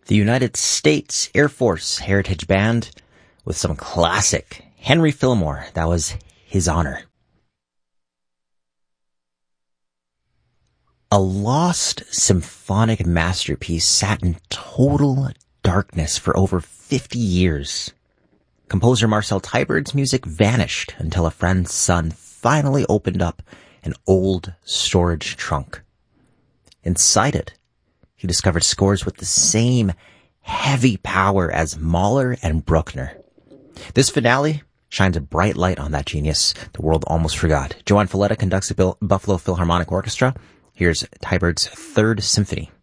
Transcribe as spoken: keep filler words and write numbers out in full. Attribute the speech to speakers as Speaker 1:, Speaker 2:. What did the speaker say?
Speaker 1: the United States Air Force Heritage Band with some classic Henry Fillmore. That was his honor. A lost symphonic masterpiece sat in total darkness for over fifty years. Composer Marcel Tyberd's music vanished until a friend's son finally opened up an old storage trunk. Inside it, he discovered scores with the same heavy power as Mahler and Bruckner. This finale shines a bright light on that genius the world almost forgot. Joan Falletta conducts the Buffalo Philharmonic Orchestra. Here's Tyberd's Third Symphony.